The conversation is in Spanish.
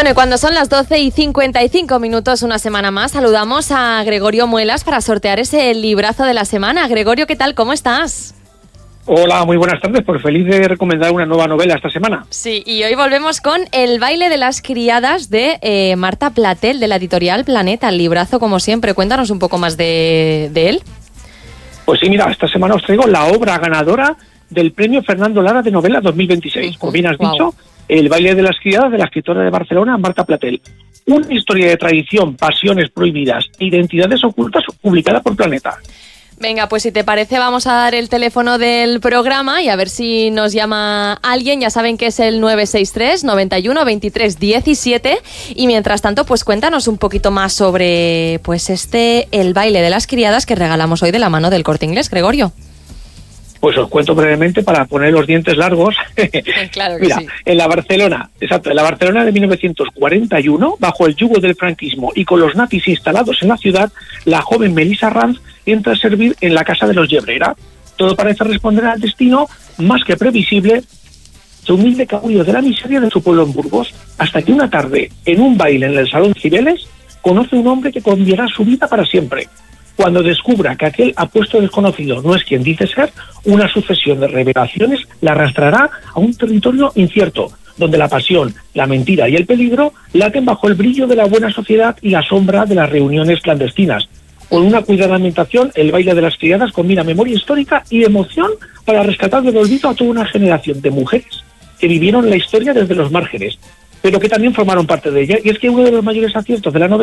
Bueno, y cuando son las 12:55, una semana más, saludamos a Gregorio Muelas para sortear ese librazo de la semana. Gregorio, ¿qué tal? ¿Cómo estás? Hola, muy buenas tardes. Pues feliz de recomendar una nueva novela esta semana. Sí, y hoy volvemos con El baile de las criadas de Marta Platel, de la editorial Planeta. El librazo, como siempre. Cuéntanos un poco más de él. Pues sí, mira, esta semana os traigo la obra ganadora del premio Fernando Lara de novela 2026. Como bien has dicho, El baile de las criadas de la escritora de Barcelona, Marta Platel. Una historia de tradición, pasiones prohibidas e identidades ocultas publicada por Planeta. Venga, pues si te parece vamos a dar el teléfono del programa y a ver si nos llama alguien. Ya saben que es el 963 91 23 17 y mientras tanto pues cuéntanos un poquito más sobre pues El baile de las criadas que regalamos hoy de la mano del Corte Inglés, Gregorio. Pues os cuento brevemente para poner los dientes largos. Claro que Mira, sí. en la Barcelona de 1941, bajo el yugo del franquismo y con los nazis instalados en la ciudad, la joven Melissa Ranz entra a servir en la casa de los Llebrera. Todo parece responder al destino más que previsible, su humilde caudillo de la miseria de su pueblo en Burgos, hasta que una tarde, en un baile en el Salón Cibeles, conoce a un hombre que cambiará su vida para siempre. Cuando descubra que aquel apuesto desconocido no es quien dice ser, una sucesión de revelaciones la arrastrará a un territorio incierto, donde la pasión, la mentira y el peligro laten bajo el brillo de la buena sociedad y la sombra de las reuniones clandestinas. Con una cuidada ambientación, El baile de las criadas combina memoria histórica y emoción para rescatar del olvido a toda una generación de mujeres que vivieron la historia desde los márgenes, pero que también formaron parte de ella. Y es que uno de los mayores aciertos de la novela